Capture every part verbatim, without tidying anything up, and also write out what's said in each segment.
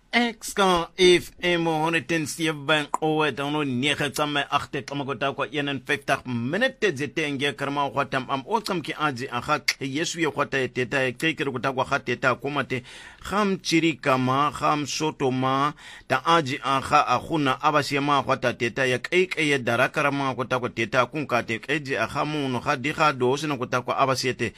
Exka if emo honderd zeven oe dan negen tsamme achte kamakota kwa eenenvyftig minute zetenge karma kwatam am otsamki aji akhat yesu ye kwata teta kekere kutakwa khateta komate kham chirikama kham sotoma ta aji akha akhuna abasiyama kwata teta ya keke ye darakarama kutakwa teta kunkate keji akhamuno khadikha dosina kutakwa abasiyete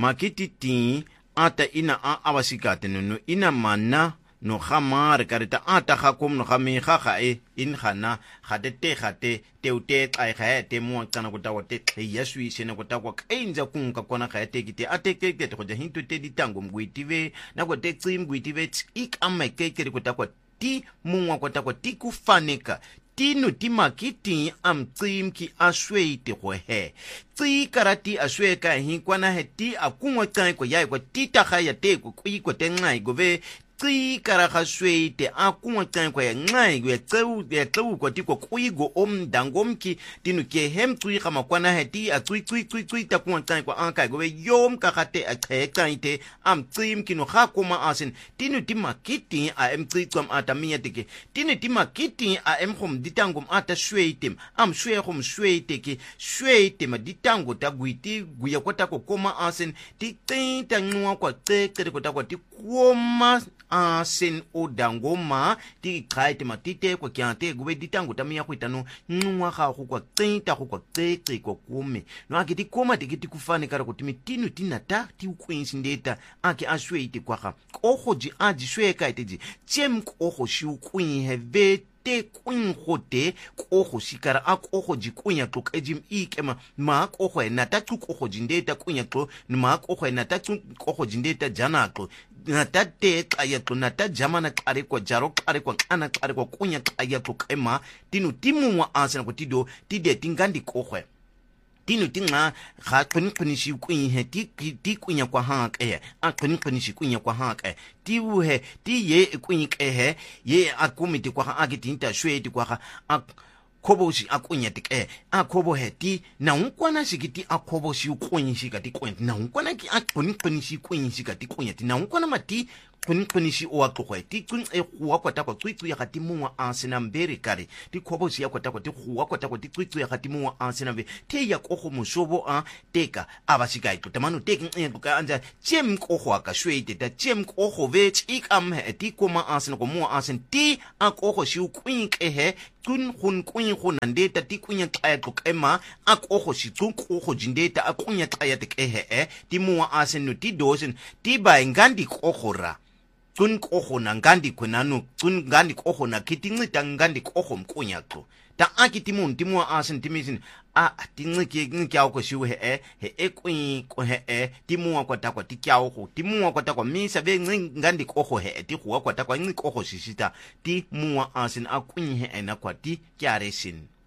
makititi ata ina a abasikate no ina mana no khamar karita ata khakum no khami kha e in khana khate te khate te ute xai kha te mo tsana ko tawo te yesu isene ko tawo kainza kunka kona kha te kite ate ke ke go ja hinto te ditango mguitive na ko te tsim mguitive ik amma ke ke ko tawo ti mungwa ko tawo ti kufaneka tino timakiti am tsim ki asweite go he tsi karati asweka hinkwana he ti akungwa tsai ko yai ko tita kha ya te ko ko te ngai go ve tsi karaga swete akungwa tsai ko ya ngai go tseu ya tseu ko ti ko kuigo omdangomki tino ke hem tsi ga makwana he ti a tsui tsui tsui tsui ta kungwa tsai ko anka go ve yom ka gate a tsai am tsim kino ga koma asen tino timakiti a em tsi tsam atamia tike tino timakiti a em khom ditangom ata swete am shwe khom swete ke swete ma ditango ta guiti guya kota ko koma asen ti tenta nwa kwa tete ko ta ko ti koma asen odangoma ti khaite matite ko kyante gube ditango ta miya kwitano nwa ga go kwa tenta go kwa tete ko kome no akiti koma tikiti kufane kara ko timitinu tinata ti ukwinsi ndeta ake ashwete kwa ga ogo ji aji shweka iteji chem ko ogo shi ukwin heve te kuin khote ko go sikara ak ogo jikunya tlok ejim ikema ma ko go na ta tlok ogo jindeta kunya tlo ma ko go na ta tlok ogo jindeta jana tlo na ta te kaya tlo na ta jamana kare ko jaro kare ko kana kare ko kunya kaya tlo kema tinu timu wa asana ko tido tide tingandi ko go tino tinga ga qiniqinishi kwin he ti ti kunya kwa ha ke a qiniqinishi kunya kwa ha ke ti uhe ti ye kwin ke he ye akumiti kwa ha akitinta shweti kwa ha a khoboshi akunya tike a khobo he ti na unkwana shikiti a khoboshi kwin shikati kwin na unkwana ki a qiniqinishi kwin shikati kwin ti na unkwana mati qiniqinishi o aqogwe ti qin e go kwata kwa tswitsu ya gati mongwa a sena mbere kare ti khoboshi ya kwata kwa ti go kwata kwa ti tswitsu ya gati mongwa a sena be te ya go go mosobo a teka abashika ito tamano teke e ka anja chem go go ka shwete ta chem go go ve ikam he ti koma a sena go mo a sen ti a go go shi kwin ke he kun kun kun kun ndeta ti kunya xaya xokema a go go shi tsu go go jindeta a kunya xaya te ke he ti mo a sen no ti dosen ti ba ngandi go gora tun kogo na ngandi kwenano tun ngandi kogo na kitincida ngandi kogo mkunyaqo ta akiti mun timo asen timisin a tincike ngikyawo ko shiwe he he ekwi ko he timo kwata kwa tikyawo ko timo kwata kwa misa be ngandi kogo he ti huwa kwata kwa ngikogo shishita ti muwa asen akunyi he na kwa ti kyaresin